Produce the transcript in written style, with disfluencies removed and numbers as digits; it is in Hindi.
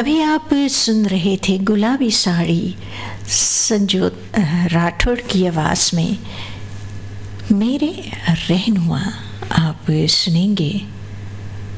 अभी आप सुन रहे थे गुलाबी साड़ी संजू राठौड़ की आवाज़ में मेरे रहनुमा। आप सुनेंगे